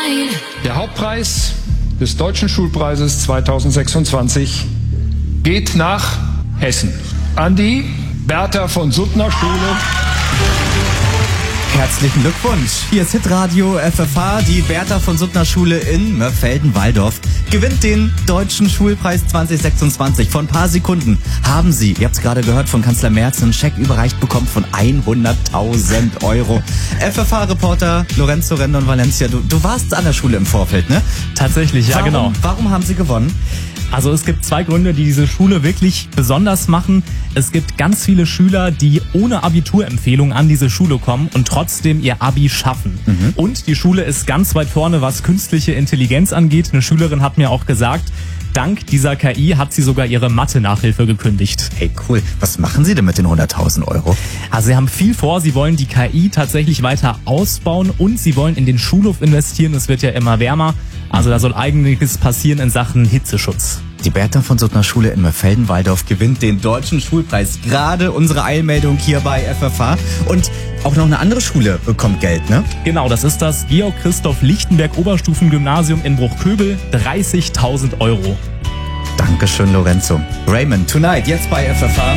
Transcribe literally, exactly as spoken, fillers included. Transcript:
Der Hauptpreis des Deutschen Schulpreises zweitausendsechsundzwanzig geht nach Hessen an die Bertha von Suttner Schule. Herzlichen Glückwunsch. Hier ist Hitradio F F H. Die Bertha von Suttner Schule in Mörfelden-Walldorf gewinnt den Deutschen Schulpreis zwanzig sechsundzwanzig. Vor ein paar Sekunden haben Sie, ihr habt es gerade gehört, von Kanzler Merz einen Scheck überreicht bekommen von hunderttausend Euro. F F H-Reporter Lorenzo Rendon Valencia, du, du warst an der Schule im Vorfeld, ne? Tatsächlich, ja, warum, genau. Warum haben Sie gewonnen? Also es gibt zwei Gründe, die diese Schule wirklich besonders machen. Es gibt ganz viele Schüler, die ohne Abiturempfehlung an diese Schule kommen und trotzdem ihr Abi schaffen. Mhm. Und die Schule ist ganz weit vorne, was künstliche Intelligenz angeht. Eine Schülerin hat mir auch gesagt, dank dieser K I hat sie sogar ihre Mathe-Nachhilfe gekündigt. Hey, cool. Was machen Sie denn mit den hunderttausend Euro? Also sie haben viel vor. Sie wollen die K I tatsächlich weiter ausbauen und sie wollen in den Schulhof investieren. Es wird ja immer wärmer. Also da soll einiges passieren in Sachen Hitzeschutz. Die Bertha von Suttner Schule in Mörfelden-Walldorf gewinnt den Deutschen Schulpreis. Gerade unsere Eilmeldung hier bei F F H. Und auch noch eine andere Schule bekommt Geld, ne? Genau, das ist das Georg-Christoph-Lichtenberg-Oberstufengymnasium in Bruchköbel. dreißigtausend Euro. Dankeschön, Lorenzo. Raymond, Tonight, jetzt bei F F H.